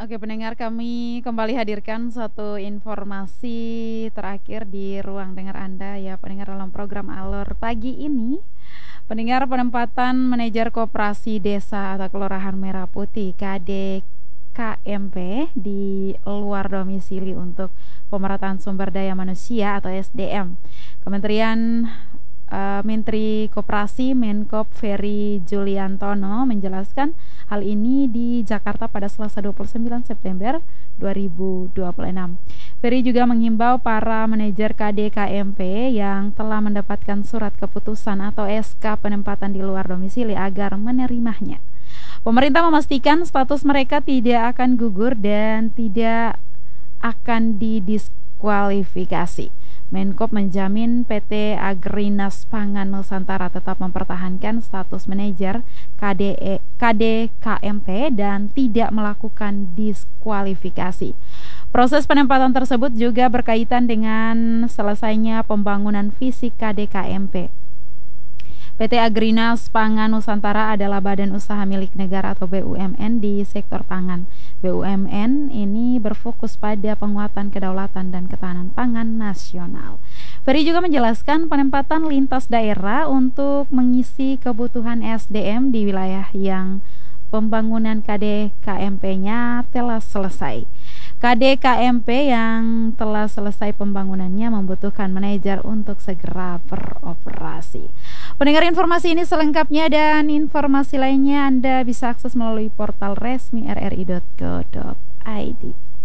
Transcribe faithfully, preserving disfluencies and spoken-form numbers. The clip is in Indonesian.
Oke pendengar, kami kembali hadirkan satu informasi terakhir di ruang dengar Anda ya pendengar dalam program Alor pagi ini. Pendengar, penempatan manajer koperasi desa atau kelurahan Merah Putih K D K M P di luar domisili untuk pemerataan sumber daya manusia atau S D M. Kementerian eh, Menteri Koperasi Menkop Ferry Juliantono menjelaskan hal ini di Jakarta pada Selasa dua puluh sembilan September dua ribu dua puluh enam. Ferry juga menghimbau para manajer K D K M P yang telah mendapatkan surat keputusan atau S K penempatan di luar domisili agar menerimanya. Pemerintah memastikan status mereka tidak akan gugur dan tidak akan didiskualifikasi. Menkop menjamin P T Agrinas Pangan Nusantara tetap mempertahankan status manajer K D E, K D K M P dan tidak melakukan diskualifikasi. Proses penempatan tersebut juga berkaitan dengan selesainya pembangunan fisik K D K M P. P T Agrinas Pangan Nusantara adalah badan usaha milik negara atau B U M N di sektor pangan. B U M N ini berfokus pada penguatan kedaulatan dan ketahanan pangan nasional. Ferry juga menjelaskan penempatan lintas daerah untuk mengisi kebutuhan S D M di wilayah yang pembangunan K D K M P-nya telah selesai. K D K M P yang telah selesai pembangunannya membutuhkan manajer untuk segera beroperasi. Pendengar, informasi ini selengkapnya dan informasi lainnya Anda bisa akses melalui portal resmi r r i dot co dot i d.